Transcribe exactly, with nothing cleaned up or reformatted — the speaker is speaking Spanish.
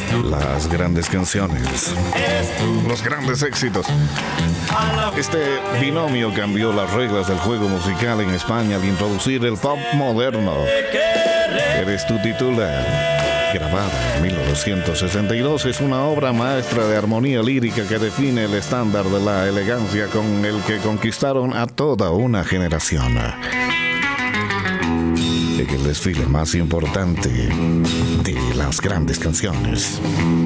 Las grandes canciones, los grandes éxitos. Este binomio cambió las reglas del juego musical en España al introducir el pop moderno. Eres tu titular, grabada en mil novecientos sesenta y dos, es una obra maestra de armonía lírica que define el estándar de la elegancia con el que conquistaron a toda una generación. En el desfile más importante de las grandes canciones.